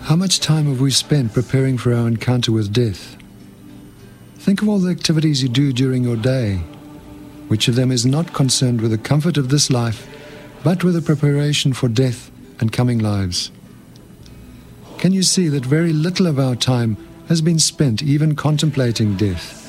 How much time have we spent preparing for our encounter with death? Think of all the activities you do during your day. Which of them is not concerned with the comfort of this life, but with the preparation for death and coming lives? Can you see that very little of our time has been spent even contemplating death?